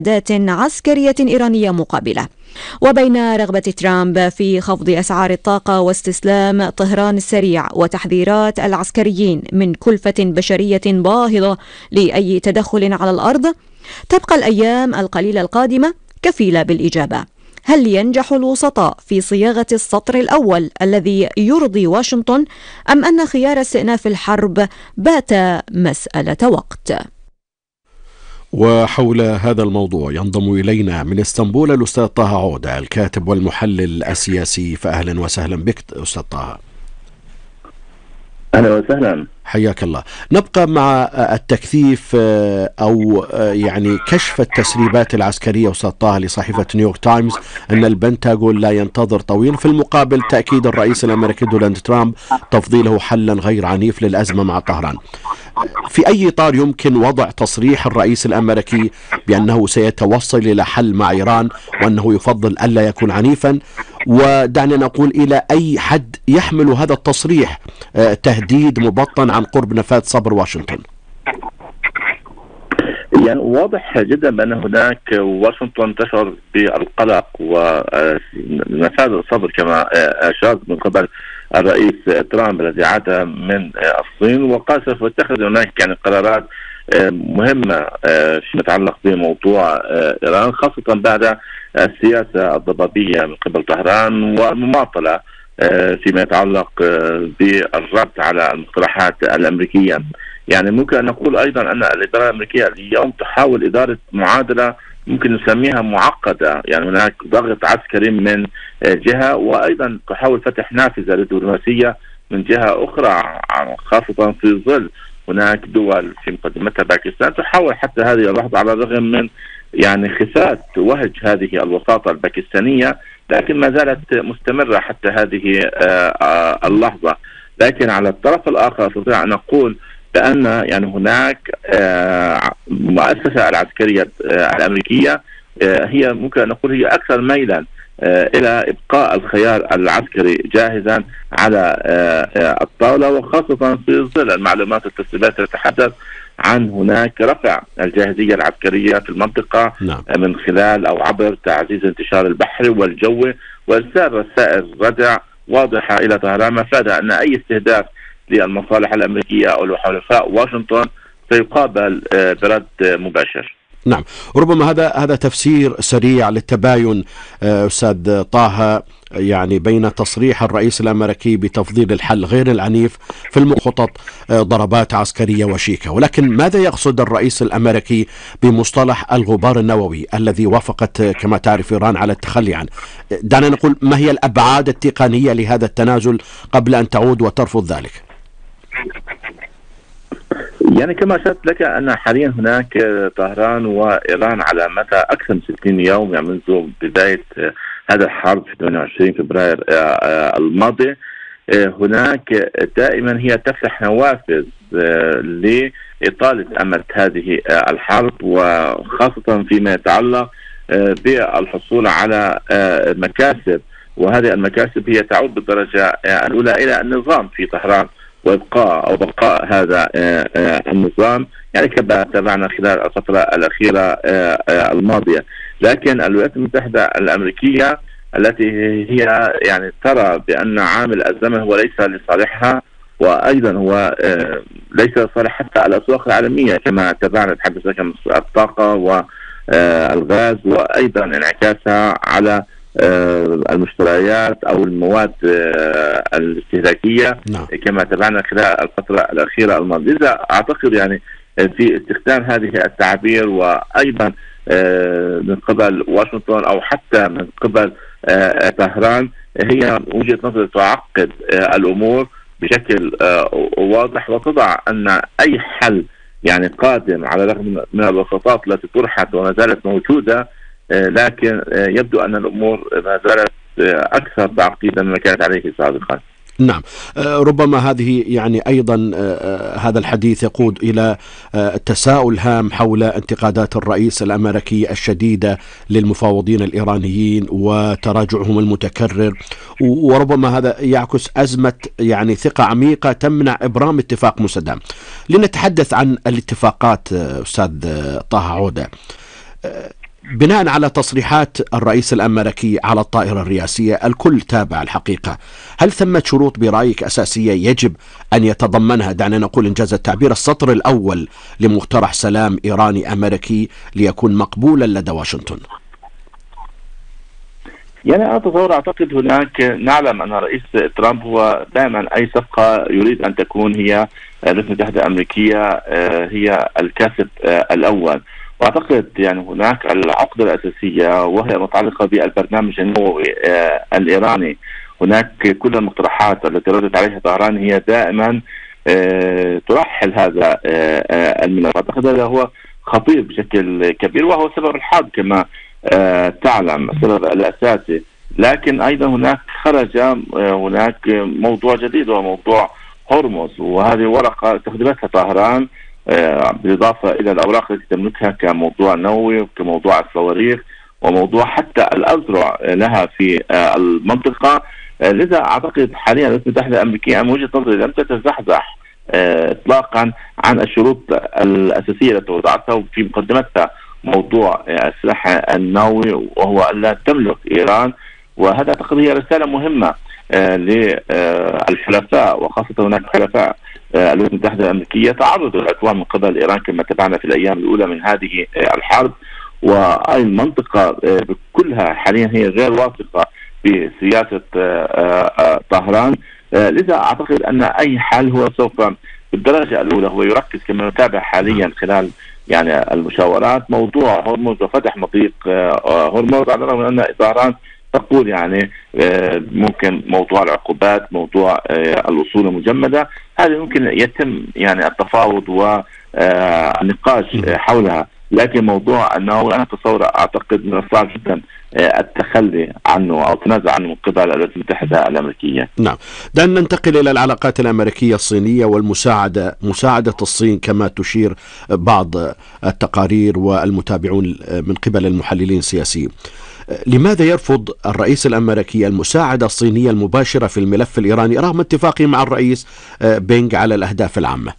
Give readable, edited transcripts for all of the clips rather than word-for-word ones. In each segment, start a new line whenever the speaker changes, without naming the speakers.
عسكرية إيرانية مقابلة. وبين رغبة ترامب في خفض أسعار الطاقة واستسلام طهران السريع وتحذيرات العسكريين من كلفة بشرية باهظة لأي تدخل على الأرض، تبقى الأيام القليلة القادمة كفيلة بالإجابة. هل ينجح الوسطاء في صياغة السطر الأول الذي يرضي واشنطن، أم أن خيار استئناف الحرب بات مسألة وقت؟
وحول هذا الموضوع ينضم إلينا من اسطنبول الأستاذ طه عودة، الكاتب والمحلل السياسي. فأهلا وسهلا بك أستاذ طه.
أهلا وسهلا،
حياك الله. نبقى مع التكثيف أو يعني كشف التسريبات العسكرية أستاذ طه لصحيفة نيويورك تايمز أن البنتاغون لا ينتظر طويل، في المقابل تأكيد الرئيس الأمريكي دونالد ترامب تفضيله حلا غير عنيف للأزمة مع طهران. في أي إطار يمكن وضع تصريح الرئيس الأمريكي بأنه سيتوصل إلى حل مع إيران وأنه يفضل ألا يكون عنيفا؟ ودعنا نقول إلى أي حد يحمل هذا التصريح تهديد مبطن عن قرب نفاذ صبر واشنطن؟
يعني واضح جدا بأن هناك واشنطن تشعر بالقلق ونفاذ الصبر كما أشار من قبل الرئيس ترامب الذي عاد من الصين، وقال سوف يتخذ هناك يعني قرارات مهمة فيما يتعلق بموضوع إيران، خاصة بعد السياسة الضبابية من قبل طهران والمماطلة فيما يتعلق بالرد على المقترحات الأمريكية. يعني ممكن أن نقول أيضا أن الإدارة الأمريكية اليوم تحاول إدارة معادلة ممكن نسميها معقدة، يعني هناك ضغط عسكري من جهة، وأيضا تحاول فتح نافذة للدبلوماسية من جهة أخرى، خاصة في ظل هناك دول في مقدمتها باكستان تحاول حتى هذه اللحظة على الرغم من يعني خفات وهج هذه الوساطة الباكستانية، لكن ما زالت مستمرة حتى هذه اللحظة. لكن على الطرف الآخر أستطيع أن أقول بأن يعني هناك مؤسسة العسكرية الأمريكية هي ممكن أن نقول هي أكثر ميلا إلى إبقاء الخيار العسكري جاهزا على الطاولة، وخاصة في ظل المعلومات والتسريبات تتحدث عن هناك رفع الجاهزية العسكرية في المنطقة من خلال أو عبر تعزيز انتشار البحري والجوي وإرسال رسائل ردع واضحة إلى طهران، مفادها أن أي استهداف للمصالح الأمريكية أو لحلفاء واشنطن سيقابل برد مباشر.
نعم، ربما هذا تفسير سريع للتباين أستاذ طه، يعني بين تصريح الرئيس الأمريكي بتفضيل الحل غير العنيف في المخطط ضربات عسكرية وشيكة، ولكن ماذا يقصد الرئيس الأمريكي بمصطلح الغبار النووي الذي وافقت كما تعرف إيران على التخلي عنه؟ دعنا نقول ما هي الأبعاد التقنية لهذا التنازل قبل أن تعود وترفض ذلك؟
يعني كما أشرت لك أن حاليا هناك طهران وإيران على مدى أكثر من 60 يوم، يعني منذ بداية هذا الحرب في 28 فبراير الماضي، هناك دائما هي تفتح نوافذ لإطالة أمد هذه الحرب، وخاصة فيما يتعلق بالحصول على مكاسب، وهذه المكاسب هي تعود بالدرجة الأولى إلى النظام في طهران وإبقاء أو بقاء هذا النظام، يعني كما تابعنا خلال الفترة الأخيرة الماضية. لكن الولايات المتحدة الأمريكية التي هي يعني ترى بأن عامل الزمن هو ليس لصالحها، وأيضا هو ليس لصالح حتى الأسواق العالمية كما تابعنا تحدث لك عن الطاقة والغاز، وأيضا انعكاسها على المشتريات أو المواد الاستهلاكية كما تابعنا خلال الفترة الأخيرة الماضية. إذا أعتقد يعني في استخدام هذه التعبير وأيضا من قبل واشنطن أو حتى من قبل طهران، هي وجهة نظر تعقد الأمور بشكل واضح وتضع أن أي حل يعني قادم على الرغم من الوساطات التي طرحت وما زالت موجودة، لكن يبدو أن الأمور ما زالت أكثر تعقيدا مما كانت عليه سابقا.
نعم، ربما هذه يعني أيضا هذا الحديث يقود إلى تساؤل هام حول انتقادات الرئيس الأمريكي الشديدة للمفاوضين الإيرانيين وتراجعهم المتكرر، وربما هذا يعكس أزمة يعني ثقة عميقة تمنع إبرام اتفاق مسدام. لنتحدث عن الاتفاقات أستاذ طه عودة، بناء على تصريحات الرئيس الأمريكي على الطائرة الرئاسية، الكل تابع الحقيقة، هل ثمة شروط برأيك أساسية يجب أن يتضمنها، دعنا نقول إنجاز التعبير، السطر الأول لمقترح سلام إيراني أمريكي ليكون مقبولا لدى واشنطن؟
يعني أنا أعتقد هناك، نعلم أن رئيس ترامب هو دائما أي صفقة يريد أن تكون هي الولايات المتحدة الأمريكية هي الكاسب الأول. وأعتقد يعني هناك العقدة الأساسية وهي متعلقة بالبرنامج النووي الإيراني. هناك كل المقترحات التي ردت عليها طهران هي دائما ترحل هذا الملف. أعتقد هذا هو خطير بشكل كبير، وهو سبب الحرب كما تعلم، السبب الأساسي. لكن أيضا هناك خرج هناك موضوع جديد وهو موضوع هرمز، وهذه ورقة استخدمتها طهران بالإضافة إلى الأوراق التي تملكها كموضوع نووي وكموضوع الصواريخ وموضوع حتى الأذرع لها في المنطقة. لذا أعتقد حاليا الولايات المتحدة الأمريكية من وجهة نظري لم تتزحزح إطلاقا عن الشروط الأساسية التي وضعتها، وفي مقدمتها موضوع السلاح النووي وهو ألا تملك إيران. وهذا أعتقد هي رسالة مهمة للحلفاء، وخاصة هناك حلفاء الولايات المتحدة الأمريكية تعرضوا للعدوان من قبل إيران كما تابعنا في الأيام الأولى من هذه الحرب. والمنطقة كلها حاليا هي غير واثقة بسياسة طهران. لذا أعتقد أن أي حل هو سوف بالدرجة الأولى هو يركز كما نتابع حاليا خلال يعني المشاورات موضوع هرمز وفتح مضيق هرمز، على الرغم من أن طهران تقول يعني ممكن موضوع العقوبات، موضوع الأصول المجمدة، هذا ممكن يتم يعني التفاوض والنقاش حولها. لكن موضوع أنه أنا أتصور أعتقد من الصعب جدا التخلي عنه أو التنازع عنه من قبل الولايات المتحدة الأمريكية.
نعم، دعنا ننتقل إلى العلاقات الأمريكية الصينية مساعدة الصين كما تشير بعض التقارير والمتابعون من قبل المحللين السياسيين. لماذا يرفض الرئيس الأمريكي المساعدة الصينية المباشرة في الملف الإيراني رغم اتفاقه مع الرئيس بينغ على الأهداف العامة؟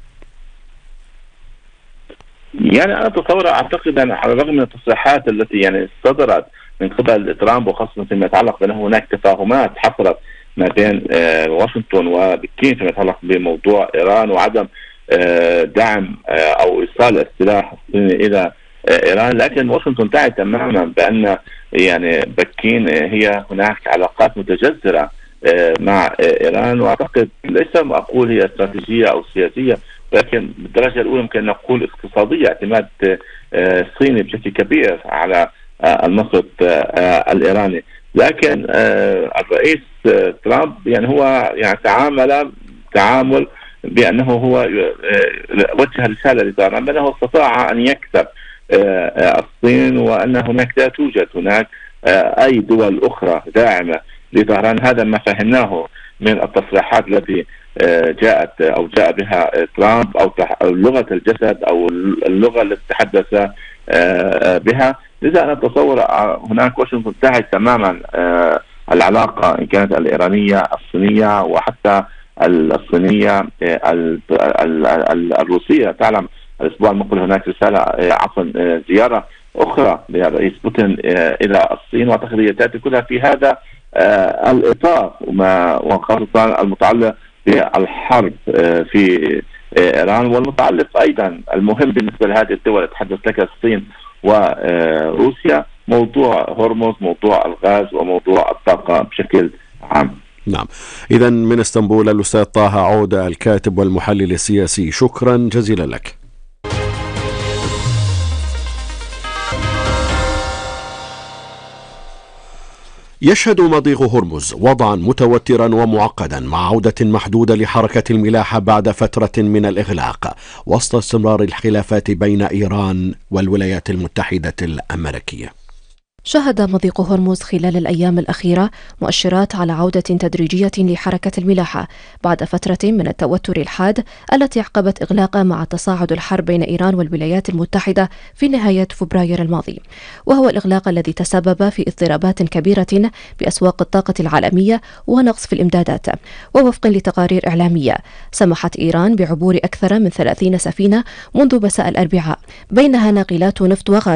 يعني أنا أعتقد أن على الرغم من التصريحات التي يعني صدرت من قبل ترامب، وخاصة فيما يتعلق بأن هناك تفاهمات حصلت ما بين واشنطن وبكين فيما يتعلق بموضوع إيران وعدم دعم أو إيصال السلاح الصيني إلى إيران، لكن واشنطن تعي تماما بأن يعني بكين هي هناك علاقات متجذرة مع إيران. وأعتقد ليس أقول هي استراتيجية أو سياسية، لكن بالدرجة الأولى ممكن نقول اقتصادية، اعتماد صيني بشكل كبير على النفط الإيراني. لكن الرئيس ترامب يعني هو يعني تعامل بأنه هو وجه رسالة لطهران بأنه استطاع أن يكسب الصين، وأن هناك لا توجد هناك أي دول أخرى داعمة لطهران. هذا ما فهمناه من التصريحات التي جاء بها ترامب، أو لغة الجسد أو اللغة التي تحدث بها. لذا أنا أتصور هناك واشنطن تعي تماما العلاقة إن كانت الإيرانية الصينية وحتى الصينية الروسية. تعلم الأسبوع المقبل هناك زيارة أخرى للرئيس بوتين إلى الصين، وأعتقد هي تأتي كلها في هذا الإطار، وخاصة المتعلق بالحرب في إيران، والمتعلق أيضا المهم بالنسبة لهذه الدول تحدث لك الصين وروسيا موضوع هرمز، موضوع الغاز، وموضوع الطاقة بشكل عام.
نعم، إذا من اسطنبول الأستاذ طه عودة الكاتب والمحلل السياسي، شكرا جزيلا لك. يشهد مضيق هرمز وضعا متوترا ومعقدا مع عودة محدودة لحركة الملاحة بعد فترة من الإغلاق وسط استمرار الخلافات بين إيران والولايات المتحدة الأمريكية.
شهد مضيق هرمز خلال الأيام الأخيرة مؤشرات على عودة تدريجية لحركة الملاحة بعد فترة من التوتر الحاد التي أعقبت إغلاقه مع تصاعد الحرب بين إيران والولايات المتحدة في نهاية فبراير الماضي، وهو الإغلاق الذي تسبب في اضطرابات كبيرة بأسواق الطاقة العالمية ونقص في الإمدادات. ووفقا لتقارير إعلامية سمحت إيران بعبور أكثر من 30 سفينة منذ مساء الأربعاء، بينها ناقلات نفط وغاز